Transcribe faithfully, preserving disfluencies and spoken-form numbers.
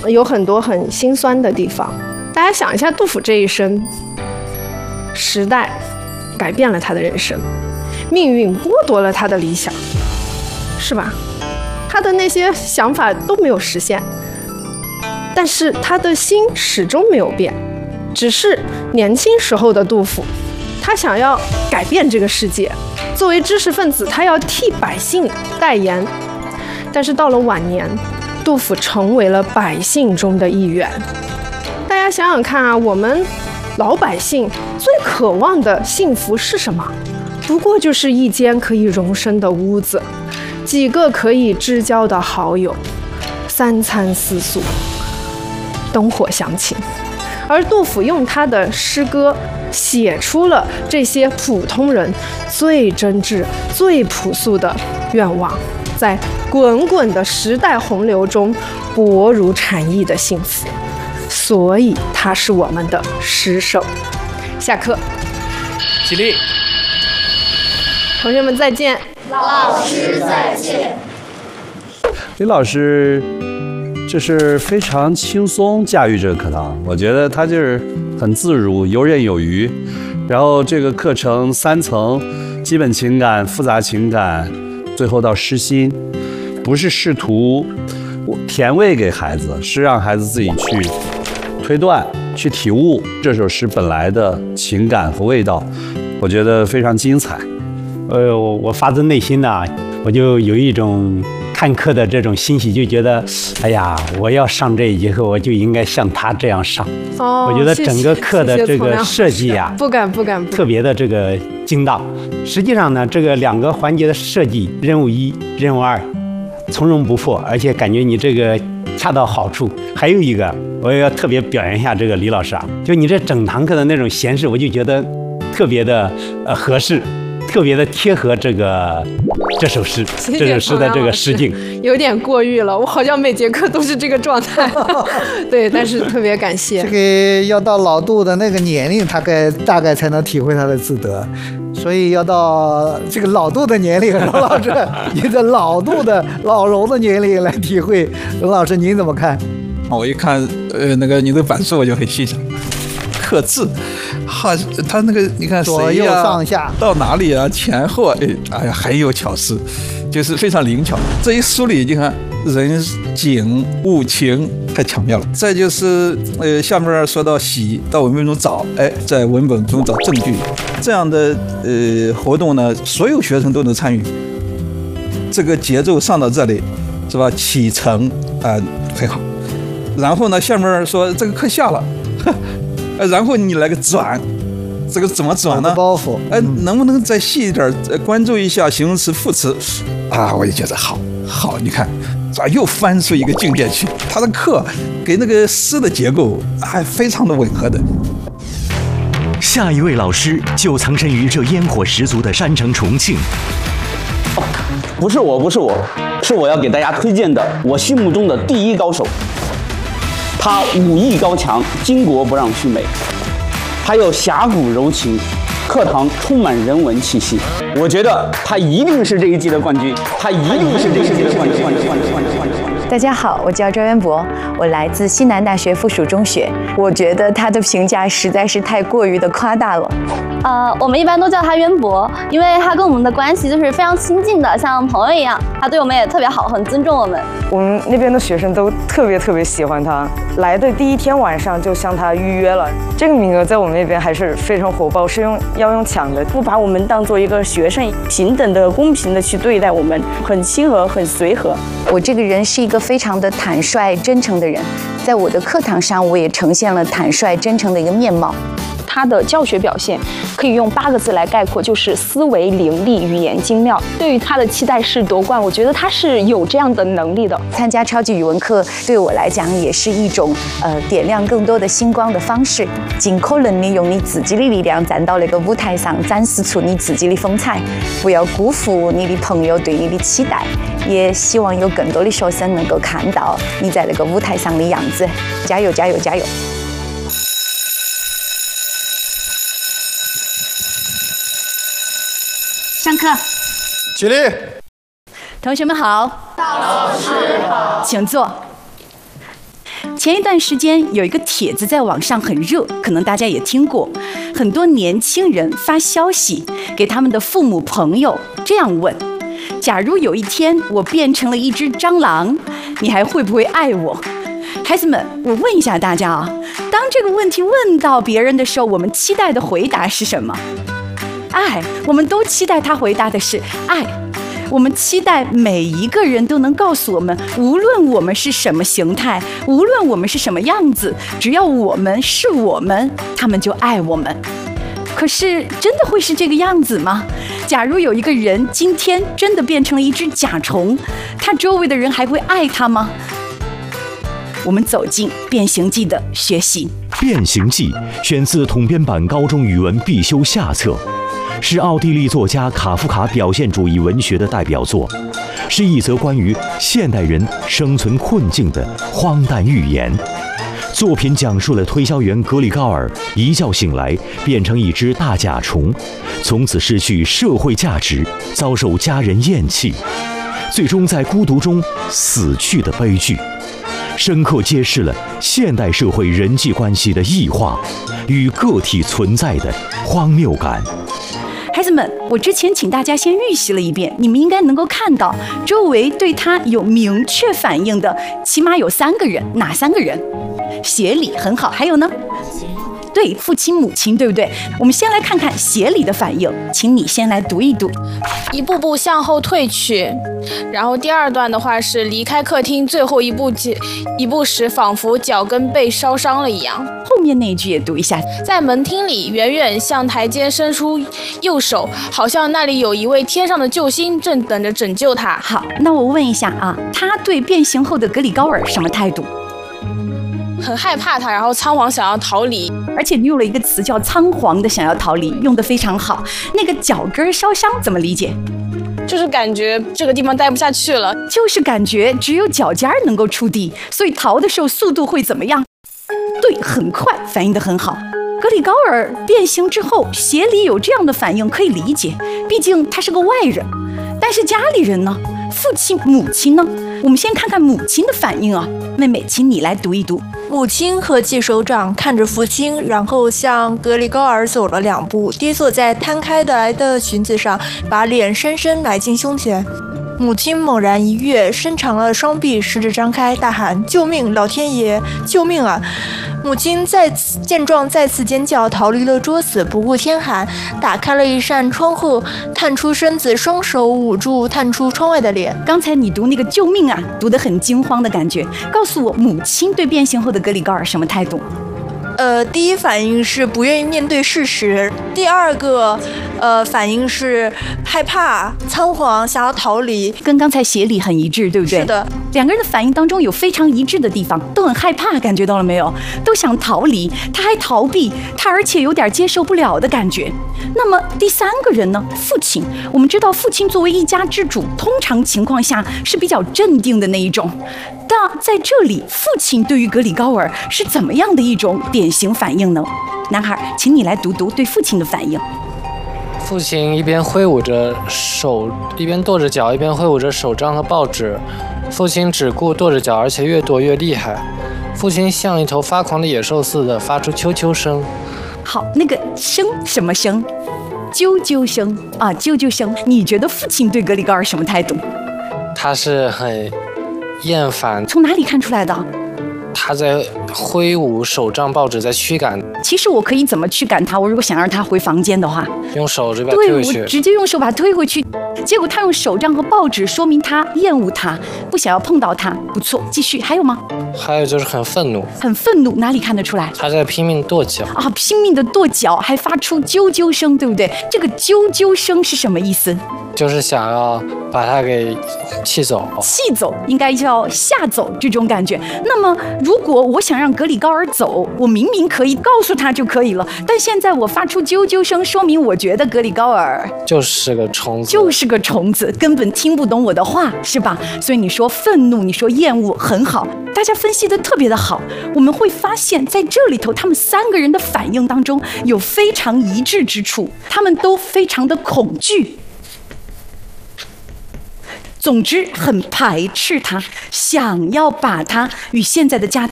有很多很心酸的地方。大家想一下，杜甫这一生，时代改变了他的人生，命运剥夺了他的理想，是吧？他的那些想法都没有实现，但是他的心始终没有变，只是年轻时候的杜甫，他想要改变这个世界，作为知识分子，他要替百姓代言。但是到了晚年，杜甫成为了百姓中的一员。大家想想看啊，我们老百姓最渴望的幸福是什么？不过就是一间可以容身的屋子，几个可以知交的好友，三餐四宿，灯火相亲。而杜甫用他的诗歌写出了这些普通人最真挚、最朴素的愿望，在滚滚的时代洪流中薄如蝉翼的幸福。所以他是我们的诗圣。下课， 起立， 同学们再见， 老师再见。 李老师这是非常轻松驾驭这个课堂，我觉得他就是很自如，游刃有余。然后这个课程三层：基本情感、复杂情感，最后到诗心，不是试图填味给孩子，是让孩子自己去推断、去体悟这首诗本来的情感和味道，我觉得非常精彩。 呃，我我发自内心的，我就有一种看课的这种欣喜，就觉得，哎呀，我要上这一节课，我就应该像他这样上。 哦， 我觉得整个课的这个设计啊， 不敢不敢，不敢特别的这个精到。实际上呢，这个两个环节的设计，任务一、任务二，从容不迫，而且感觉你这个恰到好处。还有一个，我也要特别表扬一下这个李老师啊，就你这整堂课的那种闲适，我就觉得特别的呃合适。特别的贴合这个这首诗，这首诗的这个诗境， 有点过誉了。我好像每节课都是这个状态，对，但是特别感谢。 这个要到老杜的那个年龄，大概大概才能体会他的自得，所以要到这个老杜的年龄，荣老师，你的老杜的老荣的年龄来体会。荣老师，您怎么看？ 我一看，呃，那个你的板书我就很欣赏。刻字，哈，他那个你看左右上下到哪里啊，前后，哎，哎呀，很有巧思，就是非常灵巧。这一梳理，你看人景物情太巧妙了。再就是呃，下面说到喜，到文本中找，哎，在文本中找证据，这样的呃活动呢，所有学生都能参与。这个节奏上到这里，是吧？起承啊、呃、很好。然后呢，下面说这个课下了。呃，然后你来个转，这个怎么转呢？ 包袱， 哎、呃，能不能再细一点，呃，关注一下形容词、副词啊？我也觉得好，好，你看，啊，又翻出一个境界去。他的课给那个诗的结构还非常的吻合的。 下一位老师就藏身于这烟火十足的山城重庆。 哦，不是我，不是我，是我要给大家推荐的我心目中的第一高手。他武艺高强，巾帼不让须眉，他又侠骨柔情，课堂充满人文气息。我觉得他一定是这一季的冠军，他一定是这一季的冠军。 大家好，我叫赵渊博，我来自西南大学附属中学。我觉得他的评价实在是太过于的夸大了。 呃，我们一般都叫他渊博，因为他跟我们的关系就是非常亲近的，像朋友一样。他对我们也特别好，很尊重我们。 我们那边的学生都特别特别喜欢他，来的第一天晚上就向他预约了。这个名额在我们那边还是非常火爆，是用要用抢的， 不把我们当做一个学生，平等的、公平的去对待我们，很亲和，很随和。 我这个人是一个非常的坦率、真诚的人，在我的课堂上，我也呈现了坦率、真诚的一个面貌。 他的教学表现可以用八个字来概括，就是思维伶俐，语言精妙。对于他的期待是夺冠，我觉得他是有这样的能力的。 参加超级语文课对我来讲也是一种呃点亮更多的星光的方式。尽可能你用你自己的力量站到那个舞台上，展示出你自己的风采，不要辜负你的朋友对你的期待。也希望有更多的学生能够看到你在那个舞台上的样子。加油，加油，加油！ 上课， 起立。 同学们好， 老师好， 请坐。 前一段时间有一个帖子在网上很热，可能大家也听过，很多年轻人发消息给他们的父母朋友，这样问：假如有一天我变成了一只蟑螂，你还会不会爱我？孩子们，我问一下大家啊，当这个问题问到别人的时候，我们期待的回答是什么？爱，我们都期待他回答的是爱。我们期待每一个人都能告诉我们，无论我们是什么形态，无论我们是什么样子，只要我们是我们，他们就爱我们。可是真的会是这个样子吗？假如有一个人今天真的变成了一只甲虫，他周围的人还会爱他吗？我们走进《变形记》的学习。 《变形记》选自统编版高中语文必修下册，是奥地利作家卡夫卡表现主义文学的代表作，是一则关于现代人生存困境的荒诞寓言。作品讲述了推销员格里高尔一觉醒来变成一只大甲虫，从此失去社会价值，遭受家人厌弃，最终在孤独中死去的悲剧，深刻揭示了现代社会人际关系的异化与个体存在的荒谬感。 孩子们，我之前请大家先预习了一遍，你们应该能够看到周围对他有明确反应的起码有三个人，哪三个人？协理，很好，还有呢？对，父亲母亲，对不对？我们先来看看协理的反应，请你先来读一读。 一步步向后退去，然后第二段的话是离开客厅，最后一步一步时仿佛脚跟被烧伤了一样。 后面那一句也读一下。 在门厅里远远向台阶伸出右手，好像那里有一位天上的救星正等着拯救他。 好，那我问一下啊，他对变形后的格里高尔什么态度？ 很害怕他，然后仓皇想要逃离。 而且你用了一个词叫仓皇的想要逃离，用得非常好。那个脚跟烧伤怎么理解？ 就是感觉这个地方待不下去了， 就是感觉只有脚尖能够触地，所以逃的时候速度会怎么样？对，很快，反应得很好。格里高尔变形之后，协理有这样的反应可以理解，毕竟他是个外人。但是家里人呢？父亲、母亲呢？我们先看看母亲的反应啊，妹妹，请你来读一读。 母亲合起手掌看着父亲，然后向格里高尔走了两步，跌坐在摊开来的裙子上，把脸深深埋进胸前。母亲猛然一跃，伸长了双臂，十指张开，大喊：“救命！老天爷，救命啊！”母亲再次见状，再次尖叫，逃离了桌子，不顾天寒，打开了一扇窗户，探出身子，双手捂住探出窗外的脸。 刚才你读那个“救命啊”，读得很惊慌的感觉。告诉我，母亲对变形后的格里高尔什么态度？ 呃，第一反应是不愿意面对事实，第二个，呃，反应是害怕、仓皇，想要逃离， 跟刚才协理很一致，对不对？ 是的， 两个人的反应当中有非常一致的地方，都很害怕，感觉到了没有？都想逃离，他还逃避，他而且有点接受不了的感觉。那么第三个人呢？父亲，我们知道父亲作为一家之主，通常情况下是比较镇定的那一种。但在这里，父亲对于格里高尔是怎么样的一种典型反应呢？男孩，请你来读读对父亲的反应。 父亲一边挥舞着手，一边跺着脚，一边挥舞着手杖和报纸。父亲只顾跺着脚，而且越跺越厉害。父亲像一头发狂的野兽似的发出啾啾声。 好，那个声什么声？啾啾声啊，啾啾声。你觉得父亲对格里高尔什么态度？ 他是很厌烦。 从哪里看出来的？ 他在挥舞手杖报纸，在驱赶。 其实我可以怎么驱赶他？我如果想让他回房间的话， 用手这边推回去。 对，我直接用手把他推回去。结果他用手杖和报纸，说明他厌恶他，不想要碰到他。不错，继续。还有吗？ 还有就是很愤怒。 很愤怒，哪里看得出来？ 他在拼命跺脚啊，拼命的跺脚，还发出啾啾声，对不对？这个啾啾声是什么意思？ 就是想要把他给气走。 气走应该叫吓走这种感觉。那么如果我想让格里高尔走，我明明可以告诉他就可以了，但现在我发出啾啾声，说明我觉得格里高尔就是个虫子， 就是个虫子，根本听不懂我的话，是吧？所以你说愤怒，你说厌恶，很好，大家分析的特别的好。我们会发现在这里头，他们三个人的反应当中有非常一致之处，他们都非常的恐惧。总之很排斥他，想要把他与现在的家庭